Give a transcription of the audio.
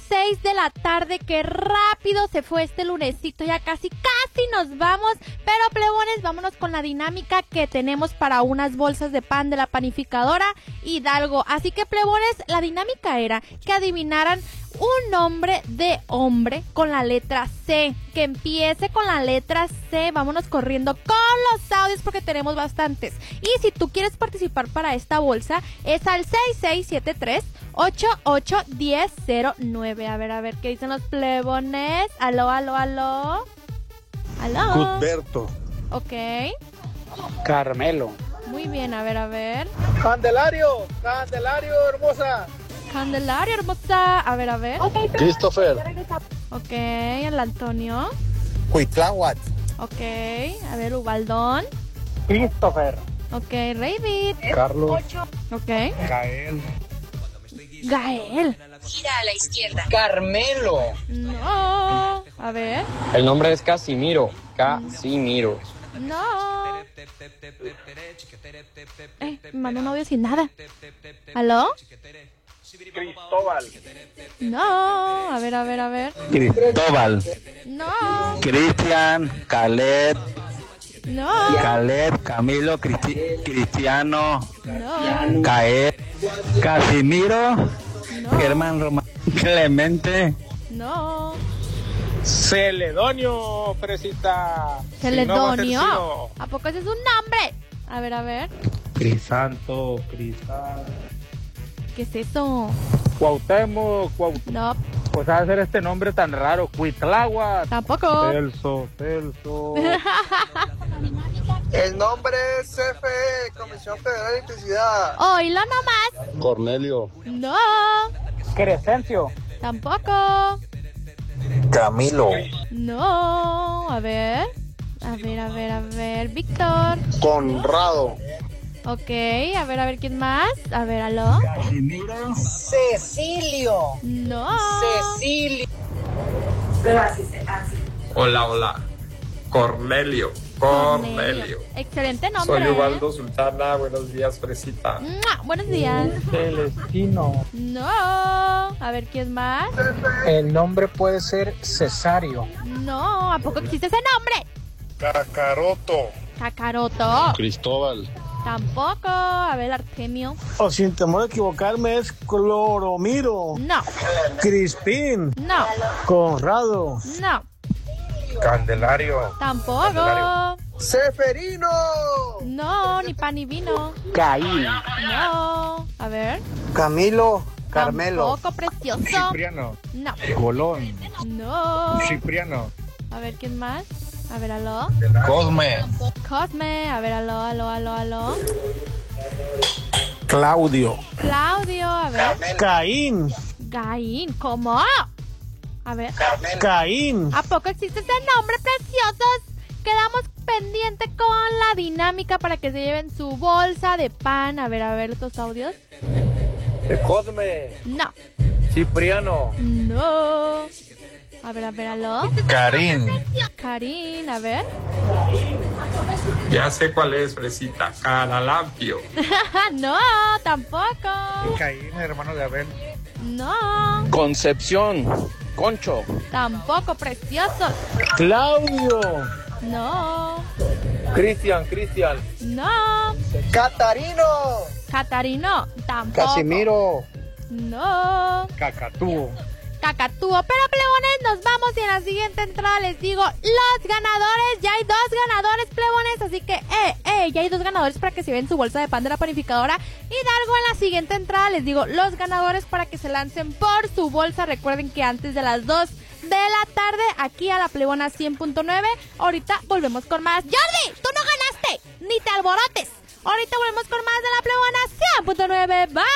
6 de la tarde. Qué rápido se fue este lunesito, ya casi nos vamos. Pero plebones, vámonos con la dinámica que tenemos para unas bolsas de pan de la panificadora Hidalgo. Así que plebones, la dinámica era que adivinaran un nombre de hombre con la letra C, que empiece con la letra C. Vámonos corriendo con los audios porque tenemos bastantes. Y si tú quieres participar para esta bolsa, es al 6673-881009. A ver, ¿qué dicen los plebones? Aló. Aló. Cuthberto. Ok. Carmelo. Muy bien, a ver. Candelario hermosa. Candelaria hermosa. A ver. Christopher. Ok, el Antonio. Huitláhuac. Ok, a ver, Ubaldón. Christopher. Ok, Ravid. Carlos. Ok. Gira Gael. a la izquierda. Carmelo. No. A ver. El nombre es Casimiro. Casimiro. No. Me mandó un audio sin nada. ¿Aló? Cristóbal. No. A ver. Cristóbal, No. Cristian, Caleb, No. Camilo, Cristiano, No. Caer, Casimiro, No. Germán Román, Clemente, No. Celedonio, fresita. Celedonio. ¿A poco ese es un nombre? A ver. Crisanto, ¿Qué es eso? Cuauhtémoc, No, pues a hacer este nombre tan raro, Huitláhuac. tampoco. Celso. El nombre es CFE, Comisión Federal de Electricidad. Oílo nomás. Cornelio. No, Crescencio. tampoco. Camilo. No, a ver. Víctor. Conrado. Ok, a ver, ¿quién más? A ver, ¿aló? Casimiro, Cecilio. No. Cecilio. Hola. Cornelio. Excelente nombre. Soy Ubaldo Sultana. Buenos días, fresita. ¡Mua! Buenos días. Celestino. No. A ver, ¿quién más? El nombre puede ser Cesario. No, ¿a poco existe ese nombre? Cacaroto. Cacaroto. Cristóbal. Tampoco. A ver, Artemio. O sin temor a equivocarme es Cloromiro, No. Crispín, No. Conrado, No. Candelario. Tampoco. Seferino. No, ni pan ni vino. Caín, No. A ver. Camilo. Carmelo. Tampoco, precioso. Cipriano. No. Colón. No. Cipriano. A ver, ¿quién más? A ver, ¿aló? Cosme, Cosme. A ver, ¿aló? Claudio. Claudio. A ver. Caín, Gaín. ¿Cómo? A ver. Caín. ¿A poco existe ese nombre, preciosos? Quedamos pendiente con la dinámica para que se lleven su bolsa de pan. A ver estos audios. Cosme. No. Cipriano. No. A ver, ¿aló? Karim, Karin, a ver. Ya sé cuál es, fresita. Caralampio. No, tampoco. Caín, hermano de Abel. No, Concepción. Concho. tampoco, preciosos. Claudio, No, Cristian. no. Catarino. Catarino, tampoco. Casimiro. No. Cacatúo. Cacatúo. Pero plebones, nos vamos y en la siguiente entrada les digo los ganadores. Ya hay 2 ganadores, plebones, así que ya hay 2 ganadores para que se lleven su bolsa de pan de la panificadora Hidalgo. En la siguiente entrada les digo los ganadores para que se lancen por su bolsa. Recuerden que antes de las 2 de la tarde aquí a la Plebona 100.9. Ahorita volvemos con más. Jordi, tú no ganaste, ni te alborotes. Ahorita volvemos con más de la Plebona 100.9. Bye.